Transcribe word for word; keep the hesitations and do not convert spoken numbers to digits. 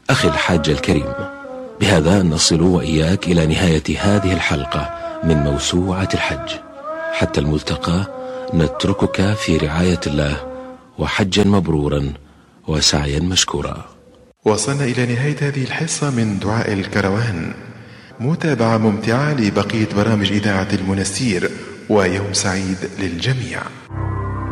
أخي الحاج الكريم، بهذا نصل وإياك إلى نهاية هذه الحلقة من موسوعة الحج. حتى الملتقى نتركك في رعاية الله، وحجا مبرورا وسعيا مشكورا. وصلنا إلى نهاية هذه الحصة من دعاء الكروان. متابعة ممتعة لبقية برامج إذاعة المنستير، ويوم سعيد للجميع.